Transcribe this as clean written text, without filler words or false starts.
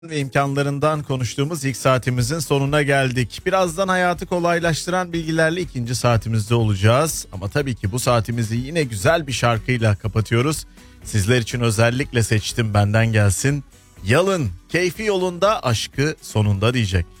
ve imkanlarından konuştuğumuz ilk saatimizin sonuna geldik. Birazdan hayatı kolaylaştıran bilgilerle ikinci saatimizde olacağız. Ama tabii ki bu saatimizi yine güzel bir şarkıyla kapatıyoruz. Sizler için özellikle seçtim, benden gelsin. Yalın, keyfi yolunda, aşkı sonunda diyecek.